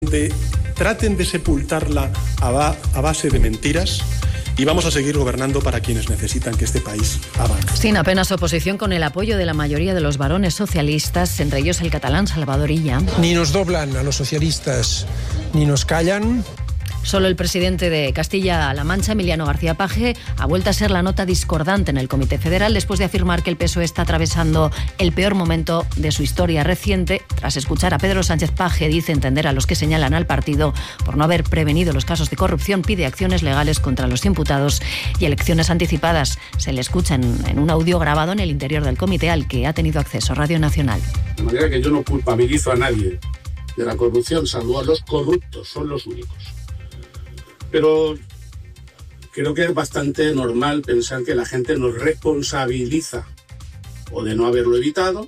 donde traten de sepultarla a base de mentiras, y vamos a seguir gobernando para quienes necesitan que este país avance. Sin apenas oposición, con el apoyo de la mayoría de los varones socialistas, entre ellos el catalán Salvador Illa. Ni nos doblan a los socialistas, ni nos callan. Solo el presidente de Castilla-La Mancha, Emiliano García Paje, ha vuelto a ser la nota discordante en el Comité Federal después de afirmar que el PSOE está atravesando el peor momento de su historia reciente. Tras escuchar a Pedro Sánchez, Paje dice entender a los que señalan al partido por no haber prevenido los casos de corrupción, pide acciones legales contra los imputados y elecciones anticipadas. Se le escucha en un audio grabado en el interior del comité al que ha tenido acceso Radio Nacional. De manera que yo no culpabilizo a nadie de la corrupción, salvo a los corruptos, son los únicos. Pero creo que es bastante normal pensar que la gente nos responsabiliza o de no haberlo evitado,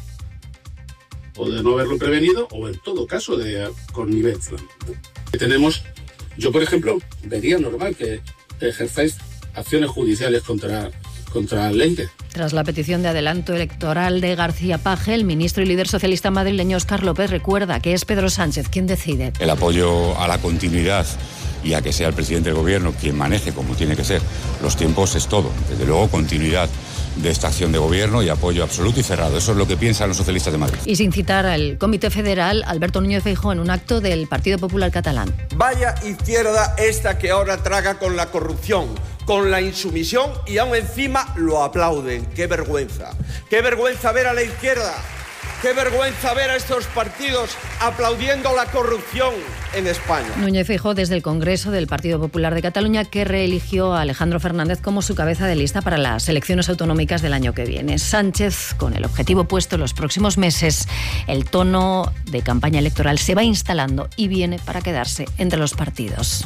o de no haberlo prevenido, o en todo caso de connivencia. Yo por ejemplo, vería normal que ejerzáis acciones judiciales contra el ente. Tras la petición de adelanto electoral de García Paje, el ministro y líder socialista madrileño Óscar López recuerda que es Pedro Sánchez quien decide. El apoyo a la continuidad y a que sea el presidente del gobierno quien maneje, como tiene que ser, los tiempos es todo. Desde luego, continuidad de esta acción de gobierno y apoyo absoluto y cerrado. Eso es lo que piensan los socialistas de Madrid. Y sin citar al Comité Federal, Alberto Núñez Feijóo en un acto del Partido Popular Catalán. Vaya izquierda esta que ahora traga con la corrupción, con la insumisión y aún encima lo aplauden. ¡Qué vergüenza! ¡Qué vergüenza ver a la izquierda! ¡Qué vergüenza ver a estos partidos aplaudiendo la corrupción en España! Núñez Feijóo desde el Congreso del Partido Popular de Cataluña, que reeligió a Alejandro Fernández como su cabeza de lista para las elecciones autonómicas del año que viene. Sánchez, con el objetivo puesto en los próximos meses, el tono de campaña electoral se va instalando y viene para quedarse entre los partidos.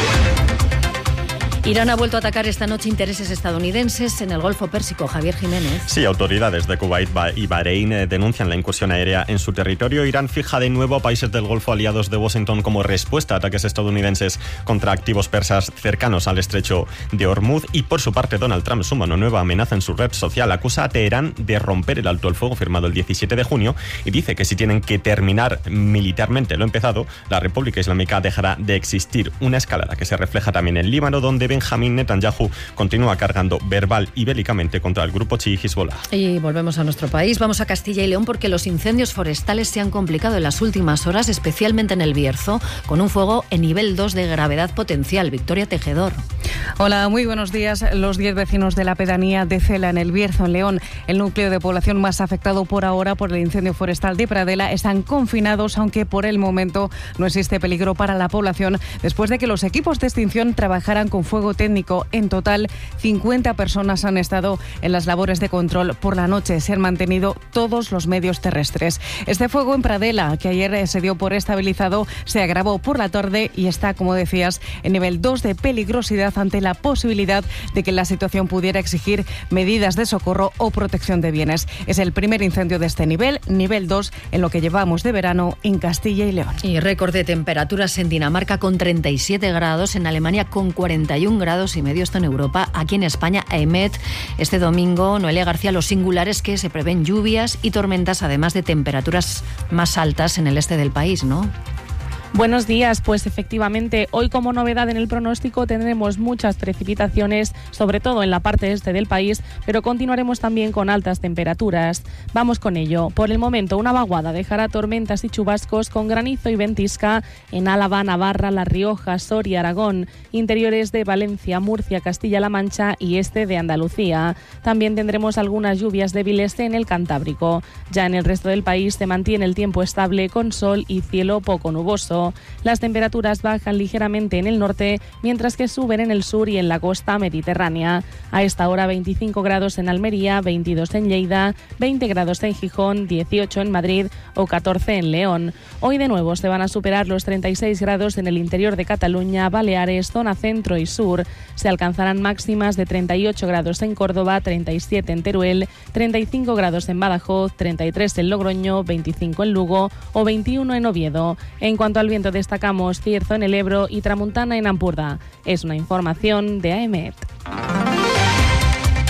Irán ha vuelto a atacar esta noche intereses estadounidenses en el Golfo Pérsico. Javier Jiménez. Sí, autoridades de Kuwait y Bahrein denuncian la incursión aérea en su territorio. Irán fija de nuevo a países del Golfo aliados de Washington como respuesta a ataques estadounidenses contra activos persas cercanos al estrecho de Hormuz. Y por su parte, Donald Trump suma una nueva amenaza en su red social. Acusa a Teherán de romper el alto el fuego firmado el 17 de junio y dice que si tienen que terminar militarmente lo empezado, la República Islámica dejará de existir. Una escalada que se refleja también en Líbano, donde Benjamín Netanyahu continúa cargando verbal y bélicamente contra el grupo chií Hezbollah. Y volvemos a nuestro país, vamos a Castilla y León, porque los incendios forestales se han complicado en las últimas horas, especialmente en el Bierzo, con un fuego en nivel 2 de gravedad potencial. Victoria Tejedor. Hola, muy buenos días. Los 10 vecinos de la pedanía de Cela, en el Bierzo, en León, el núcleo de población más afectado por ahora por el incendio forestal de Pradela, están confinados, aunque por el momento no existe peligro para la población, después de que los equipos de extinción trabajaran con fuego técnico. En total, 50 personas han estado en las labores de control. Por la noche se han mantenido todos los medios terrestres. Este fuego en Pradela, que ayer se dio por estabilizado, se agravó por la tarde y está, como decías, en nivel 2 de peligrosidad, ante la posibilidad de que la situación pudiera exigir medidas de socorro o protección de bienes. Es el primer incendio de este nivel 2, en lo que llevamos de verano en Castilla y León. Y récord de temperaturas en Dinamarca con 37 grados, en Alemania con 41 grados y medio, esto en Europa. Aquí en España, EMET, este domingo, Noelia García, los singulares que se prevén lluvias y tormentas, además de temperaturas más altas en el este del país, ¿no? Buenos días, pues efectivamente, hoy como novedad en el pronóstico tendremos muchas precipitaciones, sobre todo en la parte este del país, pero continuaremos también con altas temperaturas. Vamos con ello. Por el momento, una vaguada dejará tormentas y chubascos con granizo y ventisca en Álava, Navarra, La Rioja, Soria, Aragón, interiores de Valencia, Murcia, Castilla-La Mancha y este de Andalucía. También tendremos algunas lluvias débiles en el Cantábrico. Ya en el resto del país se mantiene el tiempo estable con sol y cielo poco nuboso. Las temperaturas bajan ligeramente en el norte, mientras que suben en el sur y en la costa mediterránea. A esta hora 25 grados en Almería, 22 en Lleida, 20 grados en Gijón, 18 en Madrid o 14 en León. Hoy de nuevo se van a superar los 36 grados en el interior de Cataluña, Baleares, zona centro y sur. Se alcanzarán máximas de 38 grados en Córdoba, 37 en Teruel, 35 grados en Badajoz, 33 en Logroño, 25 en Lugo o 21 en Oviedo. En cuanto al viento, destacamos cierzo en el Ebro y tramuntana en Ampurdá. Es una información de AEMET.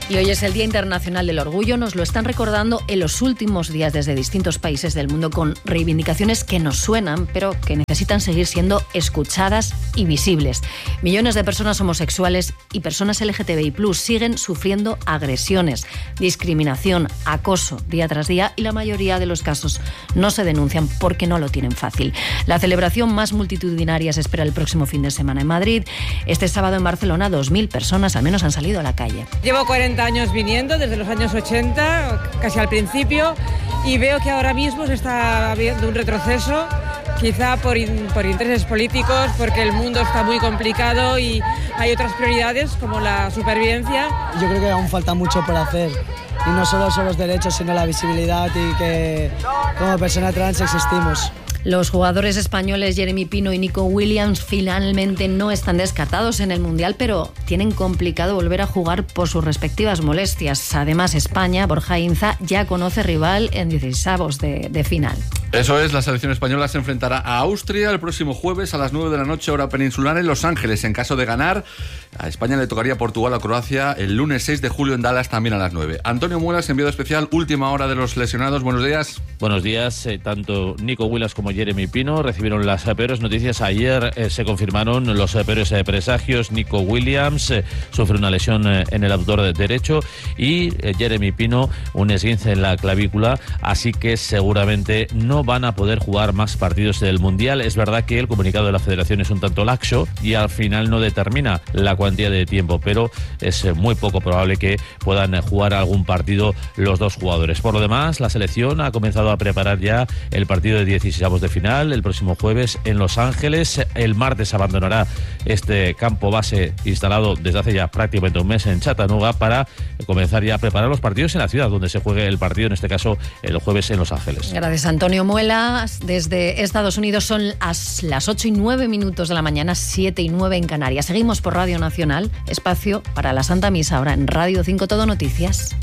Y hoy es el Día Internacional del Orgullo. Nos lo están recordando en los últimos días desde distintos países del mundo con reivindicaciones que nos suenan, pero que necesitan seguir siendo escuchadas y visibles. Millones de personas homosexuales y personas LGTBI+ siguen sufriendo agresiones, discriminación, acoso día tras día, y la mayoría de los casos no se denuncian porque no lo tienen fácil. La celebración más multitudinaria se espera el próximo fin de semana en Madrid. Este sábado en Barcelona 2.000 personas al menos han salido a la calle. Llevo 40 años viniendo, desde los años 80, casi al principio, y veo que ahora mismo se está habiendo un retroceso, quizá por intereses políticos, porque el mundo está muy complicado y hay otras prioridades como la supervivencia. Yo creo que aún falta mucho por hacer, y no solo son los derechos, sino la visibilidad y que como persona trans existimos. Los jugadores españoles Jeremy Pino y Nico Williams finalmente no están descartados en el Mundial, pero tienen complicado volver a jugar por sus respectivas molestias. Además, España, Borja Inza, ya conoce rival en 16avos de final. Eso es, la selección española se enfrentará a Austria el próximo jueves a las 9 de la noche, hora peninsular, en Los Ángeles. En caso de ganar, a España le tocaría Portugal o Croacia el lunes 6 de julio en Dallas, también a las 9. Antonio Muelas, enviado especial, última hora de los lesionados. Buenos días. Buenos días. Tanto Nico Williams como Jeremy Pino recibieron las peores noticias. Ayer se confirmaron los peores presagios. Nico Williams sufre una lesión en el abdomen derecho y Jeremy Pino un esguince en la clavícula, así que seguramente no van a poder jugar más partidos del Mundial. Es verdad que el comunicado de la Federación es un tanto laxo y al final no determina la cuantía de tiempo, pero es muy poco probable que puedan jugar algún partido los dos jugadores. Por lo demás, la selección ha comenzado a preparar ya el partido de 16avos de final el próximo jueves en Los Ángeles. El martes abandonará este campo base instalado desde hace ya prácticamente un mes en Chattanooga para comenzar ya a preparar los partidos en la ciudad donde se juegue el partido, en este caso el jueves en Los Ángeles. Gracias, Antonio Muelas. Desde Estados Unidos son las 8:09 de la mañana, 7:09 en Canarias. Seguimos por Radio Nacional, espacio para la Santa Misa, ahora en Radio 5 Todo Noticias.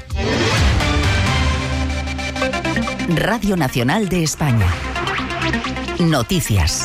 Radio Nacional de España. Noticias.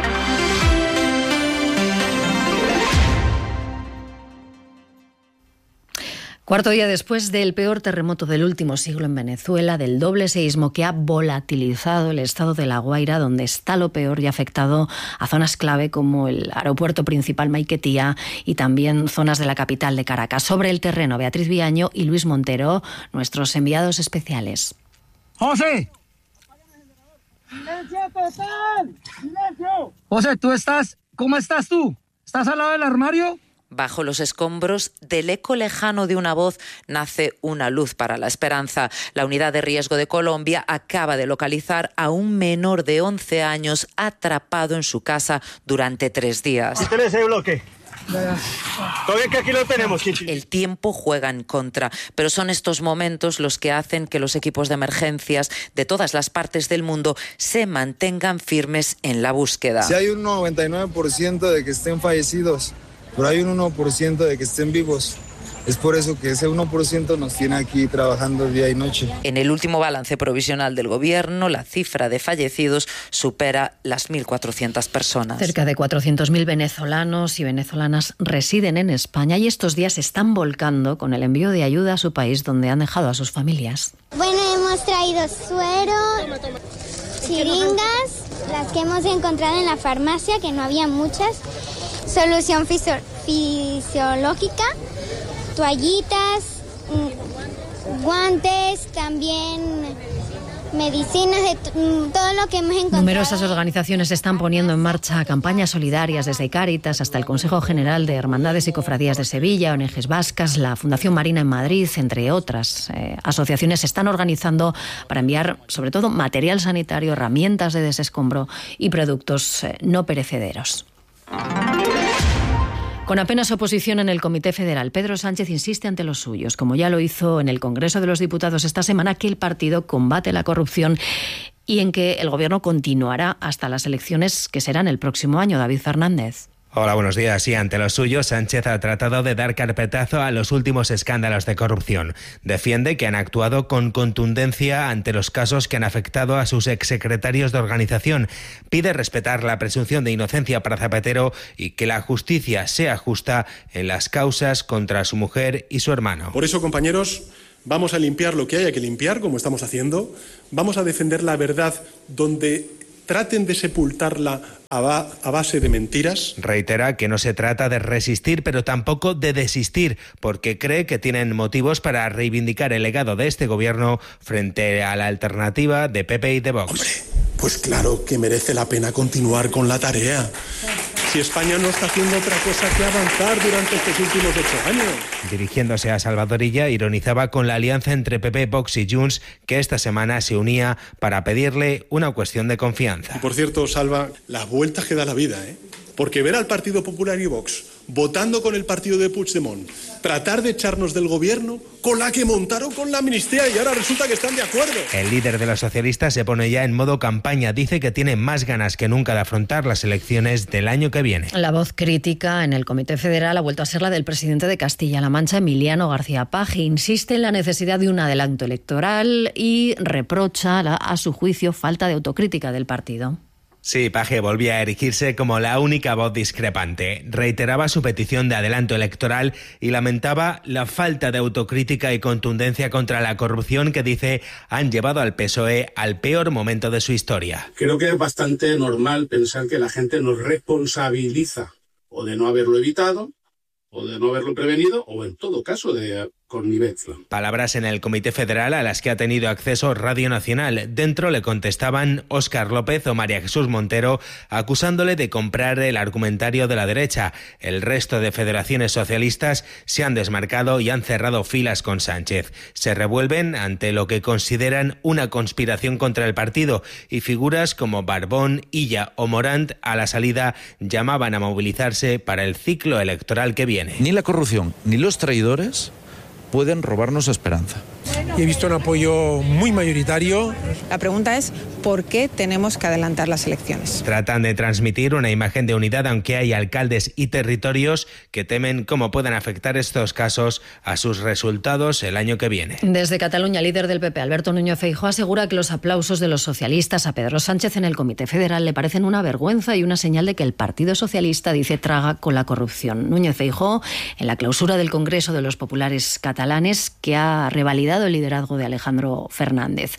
Cuarto día después del peor terremoto del último siglo en Venezuela, del doble seísmo que ha volatilizado el estado de La Guaira, donde está lo peor y ha afectado a zonas clave como el aeropuerto principal Maiquetía y también zonas de la capital de Caracas. Sobre el terreno, Beatriz Viaño y Luis Montero, nuestros enviados especiales. ¡José! ¡Silencio total! ¡Silencio! José, ¿cómo estás tú? ¿Estás al lado del armario? Bajo los escombros del eco lejano de una voz nace una luz para la esperanza. La unidad de riesgo de Colombia acaba de localizar a un menor de 11 años atrapado en su casa durante 3 días. ¿Qué ese bloque? Todo bien que aquí lo tenemos. El tiempo juega en contra, pero son estos momentos los que hacen que los equipos de emergencias de todas las partes del mundo se mantengan firmes en la búsqueda. Si hay un 99% de que estén fallecidos, pero hay un 1% de que estén vivos. Es por eso que ese 1% nos tiene aquí trabajando día y noche. En el último balance provisional del gobierno, la cifra de fallecidos supera las 1.400 personas. Cerca de 400.000 venezolanos y venezolanas residen en España y estos días se están volcando con el envío de ayuda a su país, donde han dejado a sus familias. Bueno, hemos traído suero, chiringas, las que hemos encontrado en la farmacia, que no había muchas, solución fisiológica, toallitas, guantes, también medicinas, todo lo que hemos encontrado. Numerosas organizaciones están poniendo en marcha campañas solidarias, desde Cáritas hasta el Consejo General de Hermandades y Cofradías de Sevilla, ONGs vascas, la Fundación Marina en Madrid, entre otras asociaciones, se están organizando para enviar sobre todo material sanitario, herramientas de desescombro y productos no perecederos. Con apenas oposición en el Comité Federal, Pedro Sánchez insiste ante los suyos, como ya lo hizo en el Congreso de los Diputados esta semana, que el partido combate la corrupción y en que el Gobierno continuará hasta las elecciones que serán el próximo año. David Fernández. Hola, buenos días. Y ante lo suyo, Sánchez ha tratado de dar carpetazo a los últimos escándalos de corrupción. Defiende que han actuado con contundencia ante los casos que han afectado a sus exsecretarios de organización. Pide respetar la presunción de inocencia para Zapatero y que la justicia sea justa en las causas contra su mujer y su hermano. Por eso, compañeros, vamos a limpiar lo que haya que limpiar, como estamos haciendo. Vamos a defender la verdad donde traten de sepultarla a base de mentiras. Reitera que no se trata de resistir, pero tampoco de desistir, porque cree que tienen motivos para reivindicar el legado de este gobierno frente a la alternativa de PP y de Vox. Hombre, pues claro que merece la pena continuar con la tarea. Si España no está haciendo otra cosa que avanzar durante estos últimos 8 años. Dirigiéndose a Salvador Illa, ironizaba con la alianza entre PP, Vox y Junts, que esta semana se unía para pedirle una cuestión de confianza. Y por cierto, Salva, las vueltas que da la vida, ¿eh? Porque ver al Partido Popular y Vox votando con el partido de Puigdemont, tratar de echarnos del gobierno con la que montaron con la amnistía y ahora resulta que están de acuerdo. El líder de los socialistas se pone ya en modo campaña. Dice que tiene más ganas que nunca de afrontar las elecciones del año que viene. La voz crítica en el Comité Federal ha vuelto a ser la del presidente de Castilla-La Mancha, Emiliano García Paje. Insiste en la necesidad de un adelanto electoral y reprocha, a su juicio, falta de autocrítica del partido. Sí, Paje volvía a erigirse como la única voz discrepante. Reiteraba su petición de adelanto electoral y lamentaba la falta de autocrítica y contundencia contra la corrupción que dice han llevado al PSOE al peor momento de su historia. Creo que es bastante normal pensar que la gente nos responsabiliza o de no haberlo evitado, o de no haberlo prevenido, o en todo caso de connivencia. Palabras en el Comité Federal a las que ha tenido acceso Radio Nacional. Dentro le contestaban Óscar López o María Jesús Montero, acusándole de comprar el argumentario de la derecha. El resto de federaciones socialistas se han desmarcado y han cerrado filas con Sánchez. Se revuelven ante lo que consideran una conspiración contra el partido y figuras como Barbón, Illa o Morant a la salida llamaban a movilizarse para el ciclo electoral que viene. Ni la corrupción ni los traidores pueden robarnos esperanza. Y he visto un apoyo muy mayoritario. La pregunta es, ¿por qué tenemos que adelantar las elecciones? Tratan de transmitir una imagen de unidad, aunque hay alcaldes y territorios que temen cómo puedan afectar estos casos a sus resultados el año que viene. Desde Cataluña, el líder del PP, Alberto Núñez Feijóo, asegura que los aplausos de los socialistas a Pedro Sánchez en el Comité Federal le parecen una vergüenza y una señal de que el Partido Socialista, dice, traga con la corrupción. Núñez Feijóo, en la clausura del Congreso de los Populares Catalanes, que ha revalidado el liderazgo de Alejandro Fernández.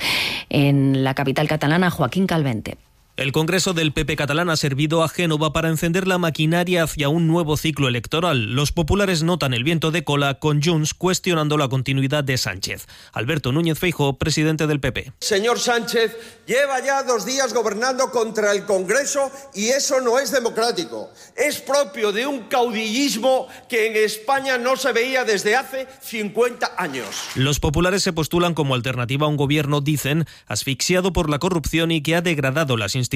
En la capital catalana, Joaquín Calvente. El Congreso del PP catalán ha servido a Génova para encender la maquinaria hacia un nuevo ciclo electoral. Los populares notan el viento de cola, con Junts cuestionando la continuidad de Sánchez. Alberto Núñez Feijóo, presidente del PP. Señor Sánchez, lleva ya 2 días gobernando contra el Congreso y eso no es democrático. Es propio de un caudillismo que en España no se veía desde hace 50 años. Los populares se postulan como alternativa a un gobierno, dicen, asfixiado por la corrupción y que ha degradado las instituciones,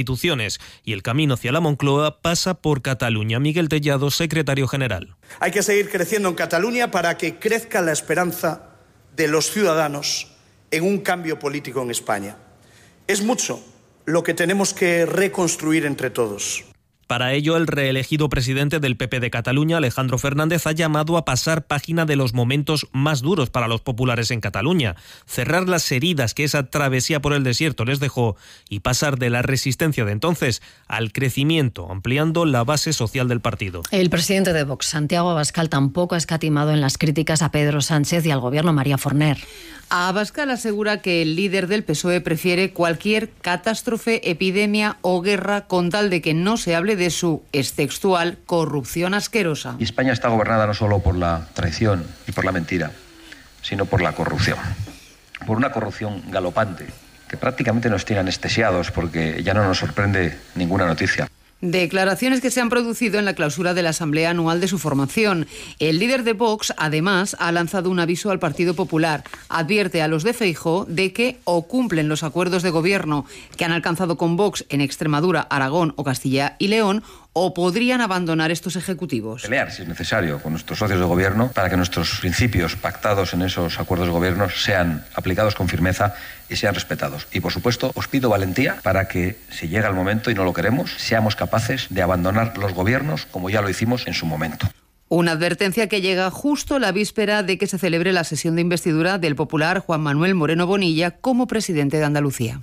y el camino hacia la Moncloa pasa por Cataluña. Miguel Tellado, secretario general. Hay que seguir creciendo en Cataluña para que crezca la esperanza de los ciudadanos en un cambio político en España. Es mucho lo que tenemos que reconstruir entre todos. Para ello, el reelegido presidente del PP de Cataluña, Alejandro Fernández, ha llamado a pasar página de los momentos más duros para los populares en Cataluña, cerrar las heridas que esa travesía por el desierto les dejó y pasar de la resistencia de entonces al crecimiento, ampliando la base social del partido. El presidente de Vox, Santiago Abascal, tampoco ha escatimado en las críticas a Pedro Sánchez y al gobierno María Forner. Abascal asegura que el líder del PSOE prefiere cualquier catástrofe, epidemia o guerra con tal de que no se hable de su, es textual, corrupción asquerosa. Y España está gobernada no solo por la traición y por la mentira, sino por la corrupción. Por una corrupción galopante que prácticamente nos tiene anestesiados porque ya no nos sorprende ninguna noticia. Declaraciones que se han producido en la clausura de la Asamblea Anual de su formación. El líder de Vox, además, ha lanzado un aviso al Partido Popular. Advierte a los de Feijóo de que o cumplen los acuerdos de gobierno que han alcanzado con Vox en Extremadura, Aragón o Castilla y León, o podrían abandonar estos ejecutivos. Pelear, si es necesario, con nuestros socios de gobierno para que nuestros principios pactados en esos acuerdos de gobierno sean aplicados con firmeza y sean respetados. Y, por supuesto, os pido valentía para que, si llega el momento y no lo queremos, seamos capaces de abandonar los gobiernos como ya lo hicimos en su momento. Una advertencia que llega justo la víspera de que se celebre la sesión de investidura del popular Juan Manuel Moreno Bonilla como presidente de Andalucía.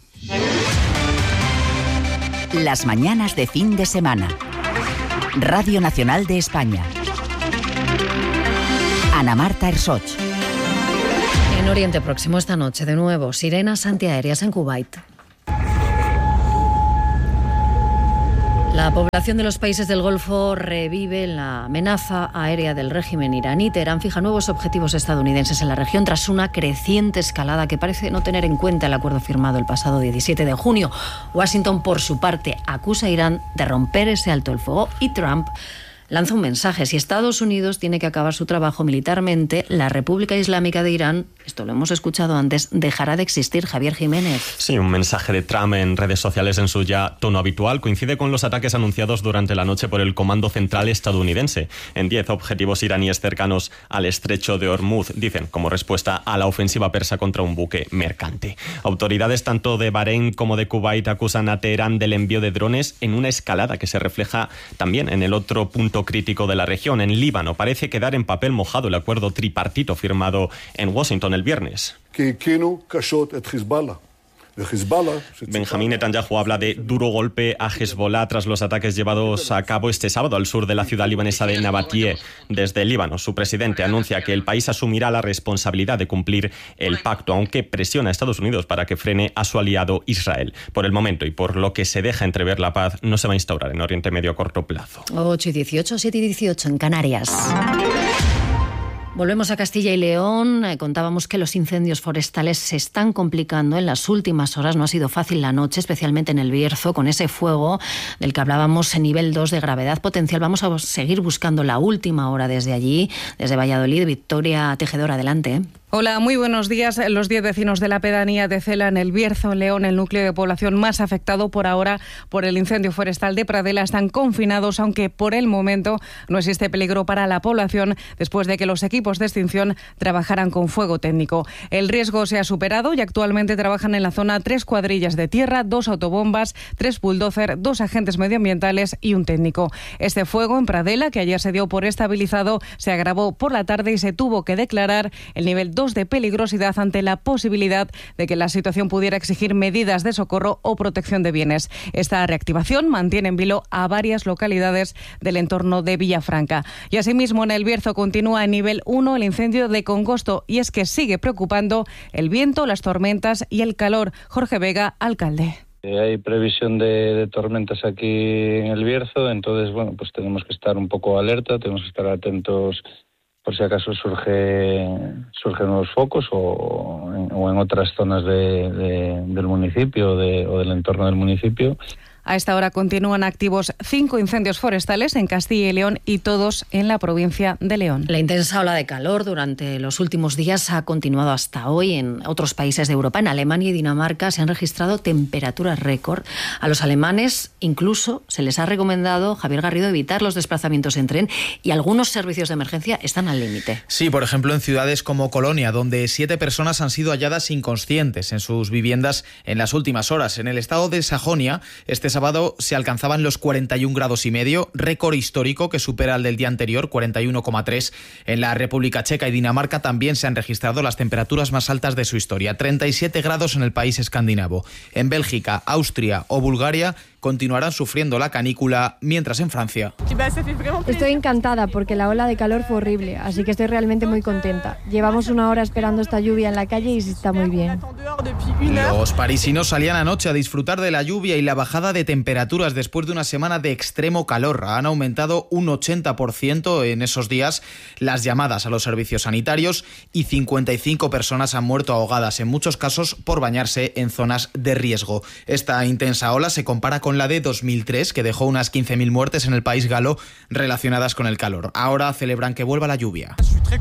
Las mañanas de fin de semana. Radio Nacional de España. Ana Marta Ersoch. En Oriente Próximo esta noche, de nuevo, sirenas antiaéreas en Kuwait. La población de los países del Golfo revive la amenaza aérea del régimen iraní. Teherán fija nuevos objetivos estadounidenses en la región tras una creciente escalada que parece no tener en cuenta el acuerdo firmado el pasado 17 de junio. Washington, por su parte, acusa a Irán de romper ese alto el fuego y Trump lanza un mensaje. Si Estados Unidos tiene que acabar su trabajo militarmente, la República Islámica de Irán, esto lo hemos escuchado antes, dejará de existir. Javier Jiménez. Sí, un mensaje de Trump en redes sociales en su ya tono habitual coincide con los ataques anunciados durante la noche por el Comando Central estadounidense en 10 objetivos iraníes cercanos al estrecho de Hormuz, dicen, como respuesta a la ofensiva persa contra un buque mercante. Autoridades tanto de Bahrein como de Kuwait acusan a Teherán del envío de drones en una escalada que se refleja también en el otro punto crítico de la región. En Líbano parece quedar en papel mojado el acuerdo tripartito firmado en Washington el viernes. Benjamín Netanyahu habla de duro golpe a Hezbollah tras los ataques llevados a cabo este sábado al sur de la ciudad libanesa de Nabatie. Desde Líbano, su presidente anuncia que el país asumirá la responsabilidad de cumplir el pacto, aunque presiona a Estados Unidos para que frene a su aliado Israel. Por el momento y por lo que se deja entrever, la paz no se va a instaurar en Oriente Medio a corto plazo. 8:18, 7:18 en Canarias. Volvemos a Castilla y León. Contábamos que los incendios forestales se están complicando en las últimas horas. No ha sido fácil la noche, especialmente en el Bierzo, con ese fuego del que hablábamos en nivel 2 de gravedad potencial. Vamos a seguir buscando la última hora desde allí, desde Valladolid. Victoria Tejedor, adelante. Hola, muy buenos días. Los 10 vecinos de la pedanía de Cela, en el Bierzo, en León, el núcleo de población más afectado por ahora por el incendio forestal de Pradela, están confinados, aunque por el momento no existe peligro para la población después de que los equipos de extinción trabajaran con fuego técnico. El riesgo se ha superado y actualmente trabajan en la zona 3 cuadrillas de tierra, 2 autobombas, 3 bulldozer, 2 agentes medioambientales y un técnico. Este fuego en Pradela, que ayer se dio por estabilizado, se agravó por la tarde y se tuvo que declarar el nivel 2 de peligrosidad ante la posibilidad de que la situación pudiera exigir medidas de socorro o protección de bienes. Esta reactivación mantiene en vilo a varias localidades del entorno de Villafranca. Y asimismo, en el Bierzo continúa en nivel 1 el incendio de Congosto, y es que sigue preocupando el viento, las tormentas y el calor. Jorge Vega, alcalde. Hay previsión de tormentas aquí en el Bierzo, entonces pues tenemos que estar un poco alerta, tenemos que estar atentos por si acaso surgen nuevos focos o en otras zonas del municipio o del entorno del municipio. A esta hora continúan activos 5 incendios forestales en Castilla y León, y todos en la provincia de León. La intensa ola de calor durante los últimos días ha continuado hasta hoy en otros países de Europa. En Alemania y Dinamarca se han registrado temperaturas récord. A los alemanes incluso se les ha recomendado, Javier Garrido, evitar los desplazamientos en tren, y algunos servicios de emergencia están al límite. Sí, por ejemplo en ciudades como Colonia, donde 7 personas han sido halladas inconscientes en sus viviendas en las últimas horas. En el estado de Sajonia, este sábado se alcanzaban los 41,5 grados, récord histórico que supera el del día anterior, 41,3. En la República Checa y Dinamarca también se han registrado las temperaturas más altas de su historia, 37 grados en el país escandinavo. En Bélgica, Austria o Bulgaria continuarán sufriendo la canícula, mientras en Francia. Estoy encantada porque la ola de calor fue horrible, así que estoy realmente muy contenta. Llevamos una hora esperando esta lluvia en la calle y se está muy bien. Los parisinos salían anoche a disfrutar de la lluvia y la bajada de temperaturas después de una semana de extremo calor. Han aumentado un 80% en esos días las llamadas a los servicios sanitarios y 55 personas han muerto ahogadas, en muchos casos por bañarse en zonas de riesgo. Esta intensa ola se compara con con la de 2003, que dejó unas 15.000 muertes en el país galo relacionadas con el calor. Ahora celebran que vuelva la lluvia.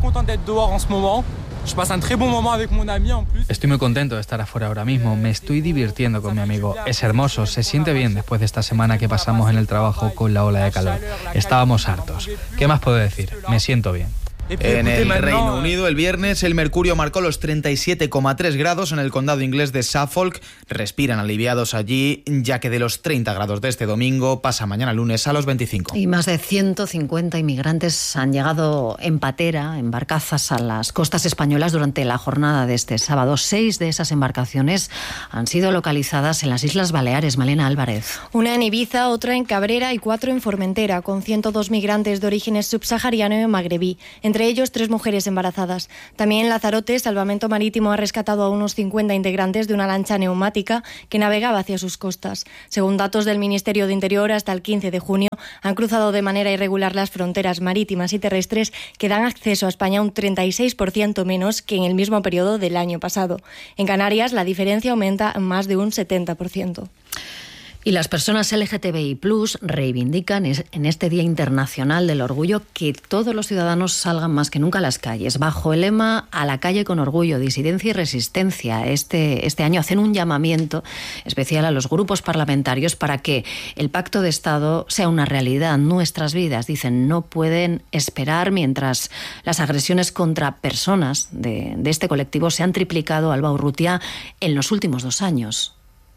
Estoy muy contento de estar afuera ahora mismo. Me estoy divirtiendo con mi amigo. Es hermoso, se siente bien después de esta semana que pasamos en el trabajo con la ola de calor. Estábamos hartos. ¿Qué más puedo decir? Me siento bien. En el Reino Unido, el viernes, el mercurio marcó los 37,3 grados en el condado inglés de Suffolk. Respiran aliviados allí, ya que de los 30 grados de este domingo pasa mañana lunes a los 25. Y más de 150 inmigrantes han llegado en patera, en barcazas, a las costas españolas durante la jornada de este sábado. 6 de esas embarcaciones han sido localizadas en las Islas Baleares. Malena Álvarez. Una en Ibiza, otra en Cabrera y 4 en Formentera, con 102 migrantes de orígenes subsahariano y magrebí. Entre ellos 3 mujeres embarazadas. También en Lanzarote, Salvamento Marítimo ha rescatado a unos 50 integrantes de una lancha neumática que navegaba hacia sus costas. Según datos del Ministerio de Interior, hasta el 15 de junio han cruzado de manera irregular las fronteras marítimas y terrestres que dan acceso a España un 36% menos que en el mismo periodo del año pasado. En Canarias, la diferencia aumenta en más de un 70%. Y las personas LGTBI+ reivindican en este Día Internacional del Orgullo que todos los ciudadanos salgan más que nunca a las calles. Bajo el lema "A la calle con orgullo, disidencia y resistencia", este año hacen un llamamiento especial a los grupos parlamentarios para que el Pacto de Estado sea una realidad. Nuestras vidas, dicen, no pueden esperar mientras las agresiones contra personas de este colectivo se han triplicado, Alba Urrutia, en los últimos 2 años.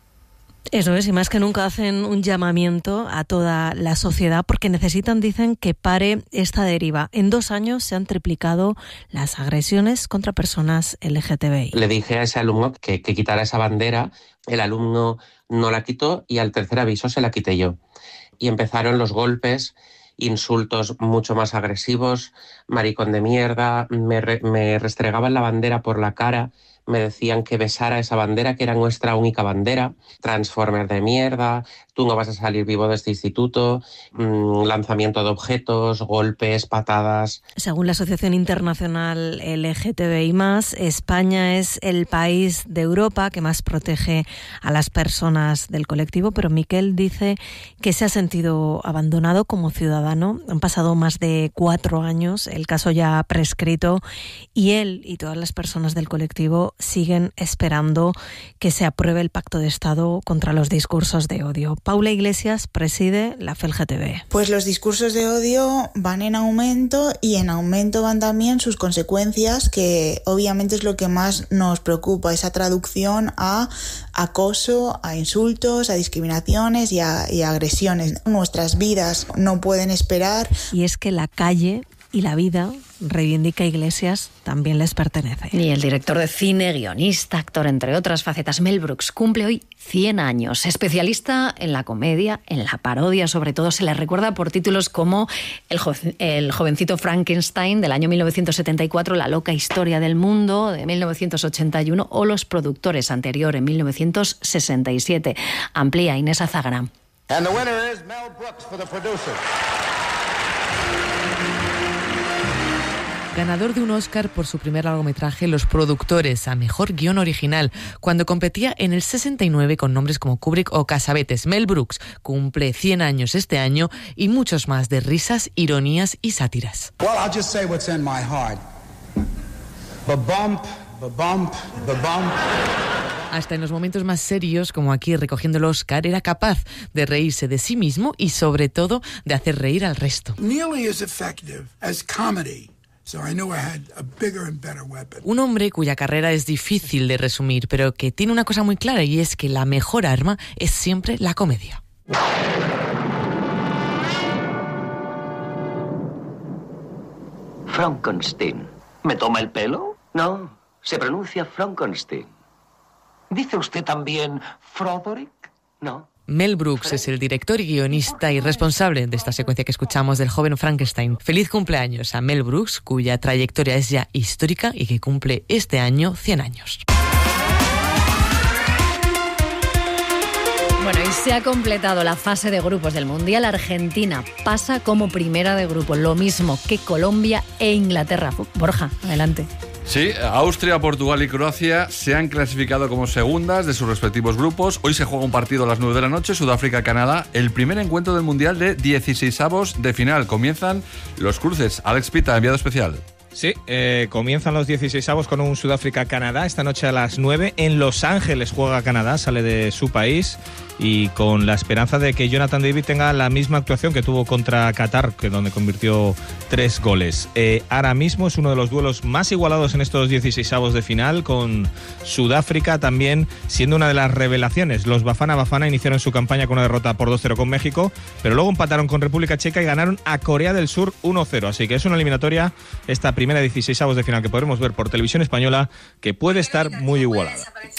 Eso es, y más que nunca hacen un llamamiento a toda la sociedad porque necesitan, dicen, que pare esta deriva. En 2 años se han triplicado las agresiones contra personas LGTBI. Le dije a ese alumno que quitara esa bandera, el alumno no la quitó y al tercer aviso se la quité yo. Y empezaron los golpes, insultos mucho más agresivos, maricón de mierda, me restregaban la bandera por la cara, me decían que besara esa bandera, que era nuestra única bandera, Transformer de mierda, tú no vas a salir vivo de este instituto, lanzamiento de objetos, golpes, patadas. Según la Asociación Internacional LGTBI+, España es el país de Europa que más protege a las personas del colectivo, pero Miquel dice que se ha sentido abandonado como ciudadano. Han pasado más de 4 años, el caso ya ha prescrito y él y todas las personas del colectivo siguen esperando que se apruebe el Pacto de Estado contra los discursos de odio. Paula Iglesias preside la FELGTB. Pues los discursos de odio van en aumento y en aumento van también sus consecuencias, que obviamente es lo que más nos preocupa, esa traducción a acoso, a insultos, a discriminaciones y a agresiones. Nuestras vidas no pueden esperar. Y es que la calle y la vida, reivindica Iglesias, también les pertenece. Y el director de cine, guionista, actor, entre otras facetas, Mel Brooks, cumple hoy 100 años. Especialista en la comedia, en la parodia, sobre todo se le recuerda por títulos como El jovencito Frankenstein, del año 1974, La loca historia del mundo, de 1981, o Los productores, anterior, en 1967. Amplía Inés Azagra. And the winner is Mel Brooks for The Producers. Ganador de un Oscar por su primer largometraje, Los productores, a mejor guión original, cuando competía en el 69 con nombres como Kubrick o Cassavetes. Mel Brooks cumple 100 años este año y muchos más de risas, ironías y sátiras. Well, I'll just say what's in my heart. Ba-bump, ba-bump, ba-bump. Hasta en los momentos más serios, como aquí recogiendo el Oscar, era capaz de reírse de sí mismo y sobre todo de hacer reír al resto. Nearly as effective as comedy. So I knew I had a bigger and better weapon. Un hombre cuya carrera es difícil de resumir, pero que tiene una cosa muy clara, y es que la mejor arma es siempre la comedia. Frankenstein. ¿Me toma el pelo? No, se pronuncia Frankenstein. ¿Dice usted también Froderick? No. Mel Brooks es el director y guionista y responsable de esta secuencia que escuchamos del joven Frankenstein. Feliz cumpleaños a Mel Brooks, cuya trayectoria es ya histórica y que cumple este año 100 años. Bueno, y se ha completado la fase de grupos del Mundial. Argentina pasa como primera de grupo, lo mismo que Colombia e Inglaterra. Borja, adelante. Sí, Austria, Portugal y Croacia se han clasificado como segundas de sus respectivos grupos. Hoy se juega un partido a las 9 de la noche, Sudáfrica-Canadá, el primer encuentro del Mundial de 16avos de final. Comienzan los cruces. Alex Pita, enviado especial. Sí, comienzan los 16avos con un Sudáfrica-Canadá esta noche a las 9. En Los Ángeles juega Canadá, sale de su país y con la esperanza de que Jonathan David tenga la misma actuación que tuvo contra Qatar, que donde convirtió 3 goles. Ahora mismo es uno de los duelos más igualados en estos 16avos de final, con Sudáfrica también siendo una de las revelaciones. Los Bafana Bafana iniciaron su campaña con una derrota por 2-0 con México, pero luego empataron con República Checa y ganaron a Corea del Sur 1-0. Así que es una eliminatoria, esta primera 16avos de final que podremos ver por televisión española, que puede estar muy igualada.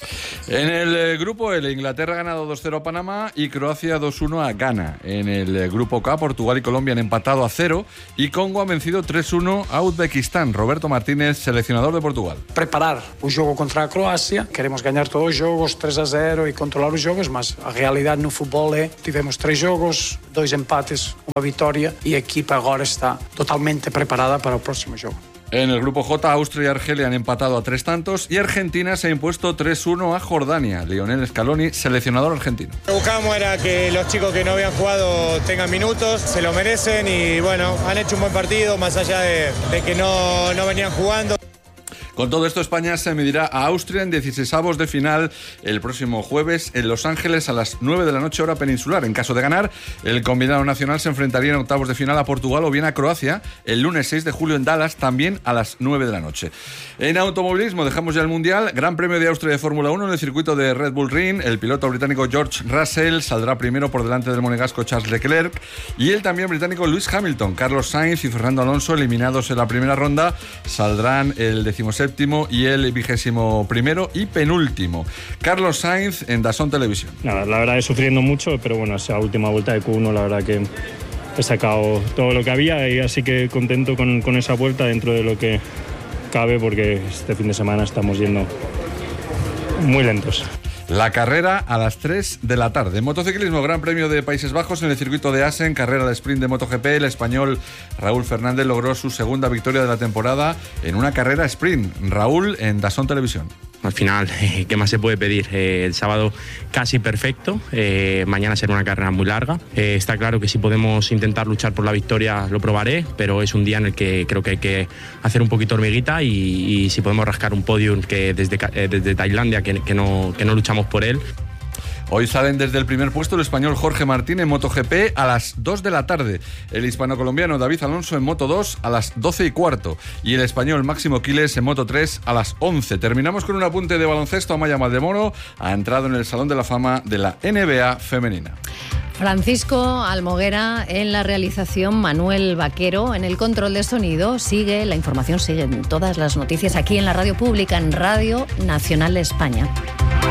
En el grupo L, Inglaterra ha ganado 2-0 a Panamá y Croacia 2-1 a Ghana. En el grupo K, Portugal y Colombia han empatado a 0 y Congo ha vencido 3-1 a Uzbekistán. Roberto Martínez, seleccionador de Portugal. Preparar o jogo contra a Croácia, queremos ganhar todos os jogos 3-0 e controlar os jogos, mas a realidade no futebol é tivemos 3 jogos, 2 empates, uma vitória e a equipa agora está totalmente preparada para o próximo jogo. En el grupo J, Austria y Argelia han empatado a 3 tantos y Argentina se ha impuesto 3-1 a Jordania. Lionel Scaloni, seleccionador argentino. Lo que buscamos era que los chicos que no habían jugado tengan minutos, se lo merecen y bueno, han hecho un buen partido más allá de que no venían jugando. Con todo esto, España se medirá a Austria en 16avos de final el próximo jueves en Los Ángeles a las 9 de la noche hora peninsular. En caso de ganar, el combinado nacional se enfrentaría en octavos de final a Portugal o bien a Croacia el lunes 6 de julio en Dallas, también a las 9 de la noche. En automovilismo dejamos ya el Mundial. Gran Premio de Austria de Fórmula 1 en el circuito de Red Bull Ring. El piloto británico George Russell saldrá primero por delante del monegasco Charles Leclerc y el también británico Lewis Hamilton. Carlos Sainz y Fernando Alonso, eliminados en la primera ronda, saldrán el 17º y el 21º y penúltimo. Carlos Sainz en DAZN Televisión. Nada, la verdad es sufriendo mucho, pero bueno, esa última vuelta de Q1 la verdad que he sacado todo lo que había y así que contento con esa vuelta dentro de lo que cabe, porque este fin de semana estamos yendo muy lentos. La carrera a las 3 de la tarde. Motociclismo, Gran Premio de Países Bajos en el circuito de Assen, carrera de sprint de MotoGP. El español Raúl Fernández logró su segunda victoria de la temporada en una carrera sprint. Raúl en DAZN Televisión. Al final, ¿qué más se puede pedir? El sábado casi perfecto, mañana será una carrera muy larga. Está claro que si podemos intentar luchar por la victoria lo probaré, pero es un día en el que creo que hay que hacer un poquito hormiguita y si podemos rascar un podium que desde Tailandia, que no luchamos por él. Hoy salen desde el primer puesto el español Jorge Martín en MotoGP a las 2 de la tarde, el hispano-colombiano David Alonso en Moto2 a las 12:15 y el español Máximo Quiles en Moto3 a las 11. Terminamos con un apunte de baloncesto. Amaya Maldemoro ha entrado en el Salón de la Fama de la NBA femenina. Francisco Almoguera en la realización, Manuel Vaquero en el control de sonido. Sigue la información, siguen todas las noticias aquí en la radio pública, en Radio Nacional de España.